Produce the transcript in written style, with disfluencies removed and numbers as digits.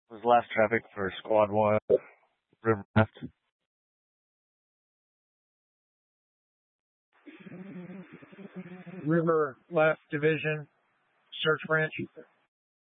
Was last traffic for Squad 1, River Raft. River Left Division, Search Branch.